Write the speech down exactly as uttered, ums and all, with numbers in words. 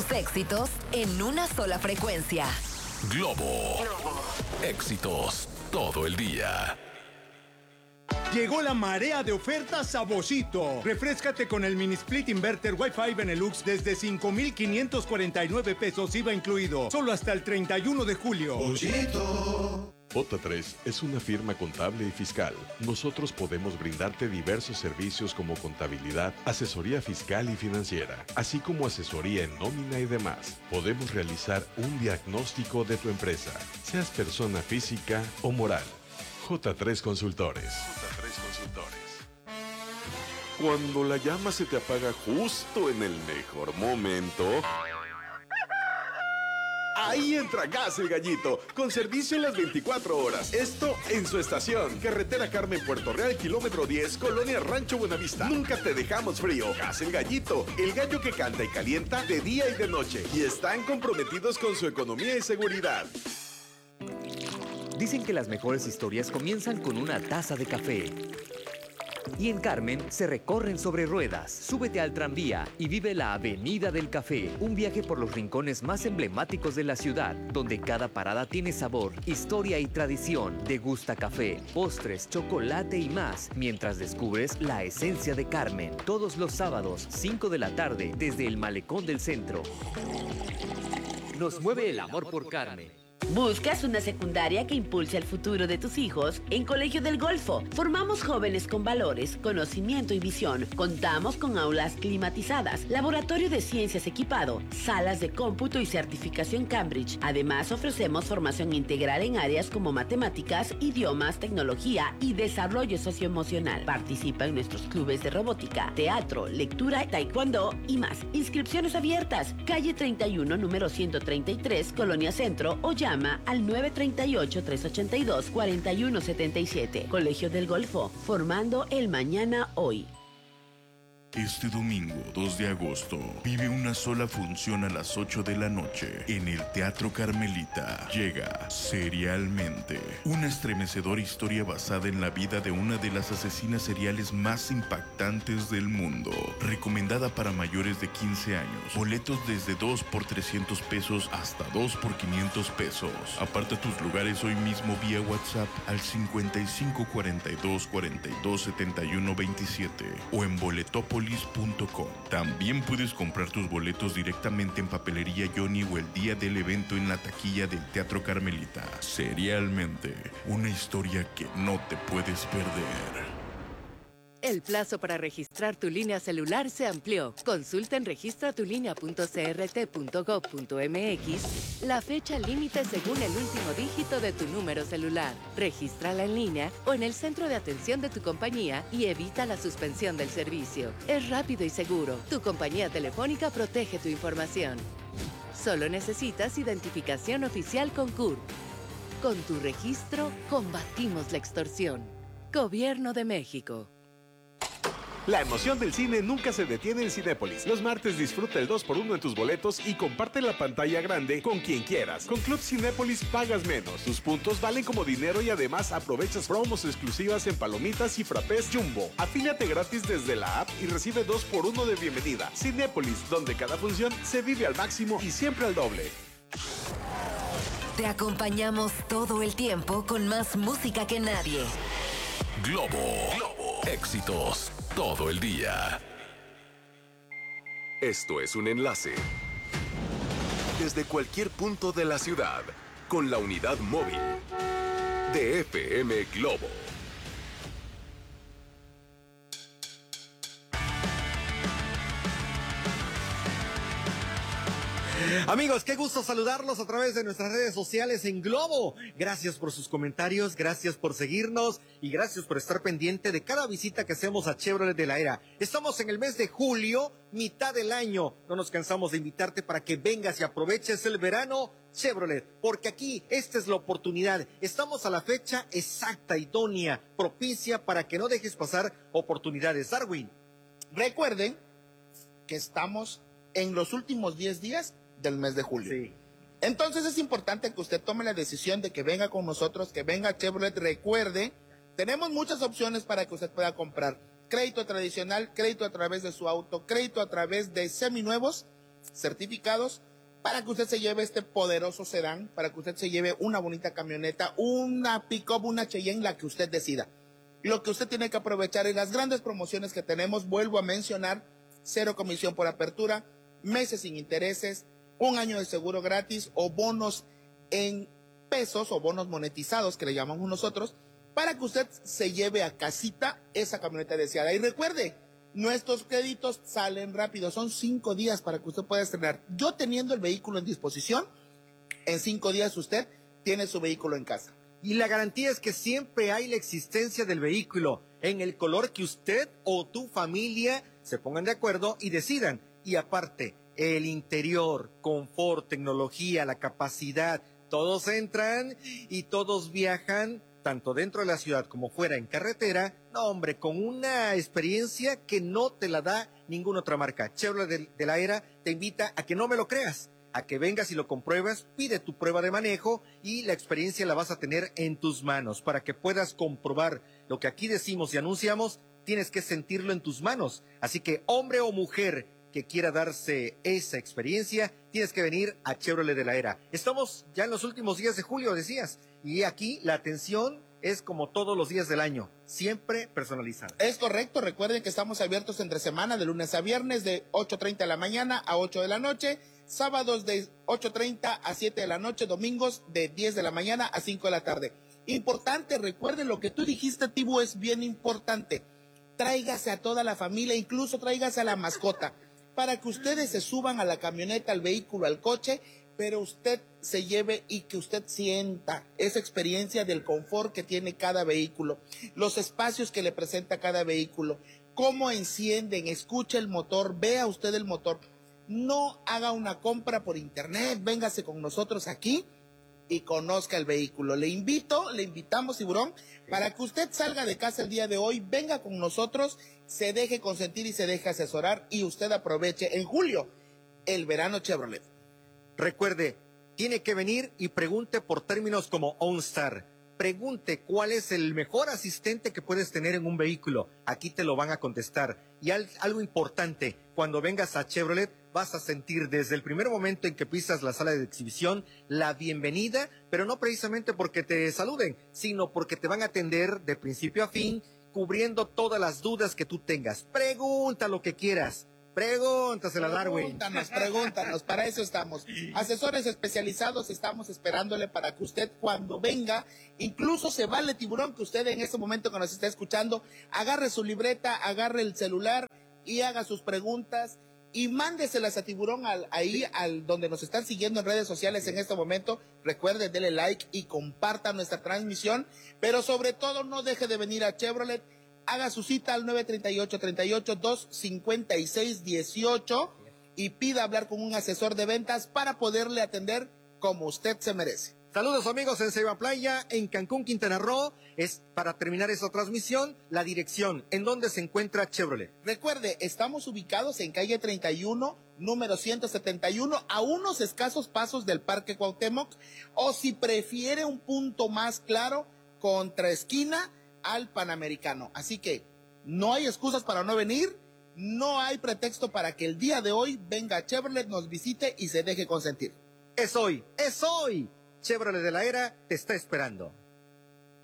tus éxitos en una sola frecuencia. Globo. Globo. Éxitos todo el día. Llegó la marea de ofertas a Boschito. Refréscate con el mini split inverter Wi-Fi Benelux desde cinco mil quinientos cuarenta y nueve pesos I V A incluido. Solo hasta el treinta y uno de julio. Boschito. J tres es una firma contable y fiscal. Nosotros podemos brindarte diversos servicios como contabilidad, asesoría fiscal y financiera, así como asesoría en nómina y demás. Podemos realizar un diagnóstico de tu empresa, seas persona física o moral. J tres Consultores. J tres Consultores. Cuando la llama se te apaga justo en el mejor momento, ahí entra Gas El Gallito, con servicio en las veinticuatro horas. Esto en su estación. Carretera Carmen, Puerto Real, kilómetro diez, Colonia Rancho Buenavista. Nunca te dejamos frío. Gas El Gallito, el gallo que canta y calienta de día y de noche. Y están comprometidos con su economía y seguridad. Dicen que las mejores historias comienzan con una taza de café. Y en Carmen se recorren sobre ruedas. Súbete al tranvía y vive la Avenida del Café. Un viaje por los rincones más emblemáticos de la ciudad, donde cada parada tiene sabor, historia y tradición. Degusta café, postres, chocolate y más, mientras descubres la esencia de Carmen. Todos los sábados, cinco de la tarde, desde el Malecón del Centro. Nos mueve el amor por Carmen. ¿Buscas una secundaria que impulse el futuro de tus hijos? En Colegio del Golfo, formamos jóvenes con valores, conocimiento y visión. Contamos con aulas climatizadas, laboratorio de ciencias equipado, salas de cómputo y certificación Cambridge. Además, ofrecemos formación integral en áreas como matemáticas, idiomas, tecnología y desarrollo socioemocional. Participa en nuestros clubes de robótica, teatro, lectura, taekwondo y más. Inscripciones abiertas. Calle treinta y uno, número ciento treinta y tres, Colonia Centro, o llama al nueve tres ocho, tres ocho dos, cuatro uno siete siete. Colegio del Golfo, formando el mañana hoy. Este domingo dos de agosto vive una sola función a las ocho de la noche en el Teatro Carmelita. Llega Serialmente, una estremecedora historia basada en la vida de una de las asesinas seriales más impactantes del mundo. Recomendada para mayores de quince años. Boletos desde dos por trescientos pesos hasta dos por quinientos pesos. Aparta tus lugares hoy mismo vía WhatsApp al cincuenta y cinco cuarenta y dos cuarenta y dos setenta y uno veintisiete o en Boletopolis punto com. También puedes comprar tus boletos directamente en Papelería Johnny o el día del evento en la taquilla del Teatro Carmelita. Serialmente, una historia que no te puedes perder. El plazo para registrar tu línea celular se amplió. Consulta en registra tu línea punto c r t punto gov punto m x la fecha límite según el último dígito de tu número celular. Regístrala en línea o en el centro de atención de tu compañía y evita la suspensión del servicio. Es rápido y seguro. Tu compañía telefónica protege tu información. Solo necesitas identificación oficial con C U R P. Con tu registro, combatimos la extorsión. Gobierno de México. La emoción del cine nunca se detiene en Cinépolis. Los martes disfruta el dos por uno en tus boletos y comparte la pantalla grande con quien quieras. Con Club Cinépolis pagas menos. Tus puntos valen como dinero y además aprovechas promos exclusivas en palomitas y frappés Jumbo. Afíliate gratis desde la app y recibe dos por uno de bienvenida. Cinépolis, donde cada función se vive al máximo y siempre al doble. Te acompañamos todo el tiempo con más música que nadie. Globo. Globo. Éxitos todo el día. Esto es un enlace desde cualquier punto de la ciudad con la unidad móvil de F M Globo. Amigos, qué gusto saludarlos a través de nuestras redes sociales en Globo. Gracias por sus comentarios, gracias por seguirnos y gracias por estar pendiente de cada visita que hacemos a Chevrolet de la Era. Estamos en el mes de julio, mitad del año. No nos cansamos de invitarte para que vengas y aproveches el verano Chevrolet, porque aquí esta es la oportunidad. Estamos a la fecha exacta, idónea, propicia para que no dejes pasar oportunidades. Darwin. Recuerden que estamos en los últimos diez días del mes de julio. Sí. Entonces es importante que usted tome la decisión de que venga con nosotros, que venga a Chevrolet. Recuerde, tenemos muchas opciones para que usted pueda comprar crédito tradicional, crédito a través de su auto, crédito a través de seminuevos certificados para que usted se lleve este poderoso sedán, para que usted se lleve una bonita camioneta, una pick-up, una Cheyenne, la que usted decida. Lo que usted tiene que aprovechar es las grandes promociones que tenemos, vuelvo a mencionar, cero comisión por apertura, meses sin intereses, un año de seguro gratis o bonos en pesos o bonos monetizados que le llamamos nosotros, para que usted se lleve a casita esa camioneta deseada. Y recuerde, nuestros créditos salen rápido, son cinco días para que usted pueda estrenar. Yo teniendo el vehículo en disposición, en cinco días usted tiene su vehículo en casa. Y la garantía es que siempre hay la existencia del vehículo en el color que usted o tu familia se pongan de acuerdo y decidan. Y aparte, el interior, confort, tecnología, la capacidad, todos entran y todos viajan, tanto dentro de la ciudad como fuera en carretera, no hombre, con una experiencia que no te la da ninguna otra marca. Chevrolet de, de la Era te invita a que no me lo creas, a que vengas y lo compruebas, pide tu prueba de manejo y la experiencia la vas a tener en tus manos. Para que puedas comprobar lo que aquí decimos y anunciamos, tienes que sentirlo en tus manos. Así que hombre o mujer que quiera darse esa experiencia, tienes que venir a Chevrolet de la Era. Estamos ya en los últimos días de julio, decías, y aquí la atención es como todos los días del año, siempre personalizada. Es correcto, recuerden que estamos abiertos entre semana, de lunes a viernes, de ocho treinta de la mañana a ocho de la noche, sábados de ocho treinta a siete de la noche, domingos de diez de la mañana a cinco de la tarde. Importante, recuerden lo que tú dijiste, Tibu, es bien importante. Tráigase a toda la familia, incluso tráigase a la mascota, para que ustedes se suban a la camioneta, al vehículo, al coche, pero usted se lleve y que usted sienta esa experiencia del confort que tiene cada vehículo, los espacios que le presenta cada vehículo, cómo encienden, escuche el motor, vea usted el motor. No haga una compra por internet, véngase con nosotros aquí y conozca el vehículo. Le invito, le invitamos, Tiburón, para que usted salga de casa el día de hoy, venga con nosotros, se deje consentir y se deje asesorar y usted aproveche en julio el verano Chevrolet. Recuerde, tiene que venir y pregunte por términos como OnStar. Pregunte cuál es el mejor asistente que puedes tener en un vehículo. Aquí te lo van a contestar. Y al, algo importante, cuando vengas a Chevrolet, vas a sentir desde el primer momento en que pisas la sala de exhibición la bienvenida, pero no precisamente porque te saluden, sino porque te van a atender de principio a fin, cubriendo todas las dudas que tú tengas. Pregunta lo que quieras. Pregúntasela, Darwin. Pregúntanos, pregúntanos, para eso estamos. Asesores especializados, estamos esperándole para que usted cuando venga, incluso se vale, Tiburón, que usted en este momento que nos está escuchando, agarre su libreta, agarre el celular y haga sus preguntas y mándeselas a Tiburón al, ahí, al donde nos están siguiendo en redes sociales en este momento. Recuerde, dele like y comparta nuestra transmisión, pero sobre todo no deje de venir a Chevrolet. Haga su cita al nueve tres ocho, tres ocho, dos cinco seis, uno ocho y pida hablar con un asesor de ventas para poderle atender como usted se merece. Saludos amigos en Ceiba Playa, en Cancún, Quintana Roo. Es para terminar esta transmisión, la dirección en donde se encuentra Chevrolet. Recuerde, estamos ubicados en calle treinta y uno, número ciento setenta y uno, a unos escasos pasos del Parque Cuauhtémoc, o si prefiere un punto más claro, contraesquina al Panamericano. Así que no hay excusas para no venir, no hay pretexto para que el día de hoy venga a Chevrolet, nos visite y se deje consentir. Es hoy, es hoy. Chevrolet de la Era te está esperando.